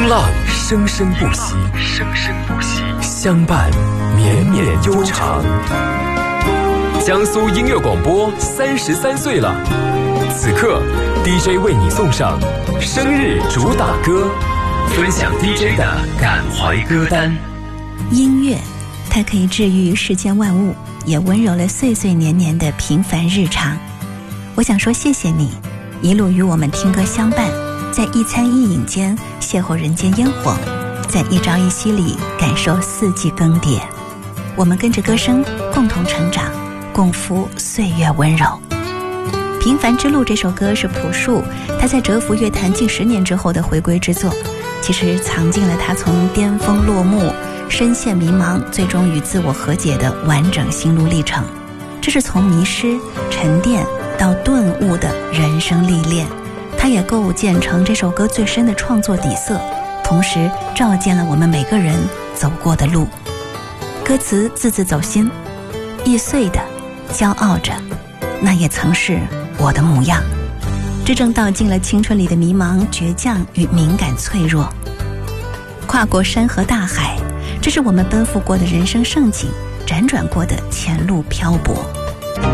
风浪生生不息，相伴绵绵悠长。江苏音乐广播33岁了，此刻 DJ 为你送上生日主打歌，分享 DJ 的感怀歌单。 音乐，它可以治愈世间万物，也温柔了岁岁年年的平凡日常。我想说谢谢你，一路与我们听歌相伴，在一餐一饮间邂逅人间烟火，在一朝一夕里感受四季更迭。我们跟着歌声共同成长，共赴岁月温柔。平凡之路这首歌是朴树他在蛰伏乐坛近10年之后的回归之作，其实藏进了他从巅峰落幕，深陷迷茫，最终与自我和解的完整心路历程。这是从迷失、沉淀到顿悟的人生历练，它也构建成这首歌最深的创作底色，同时照见了我们每个人走过的路。歌词字字走心，易碎的骄傲着，那也曾是我的模样。这正道尽了青春里的迷茫、倔强与敏感脆弱。跨过山河大海，这是我们奔赴过的人生盛景，辗转过的前路漂泊。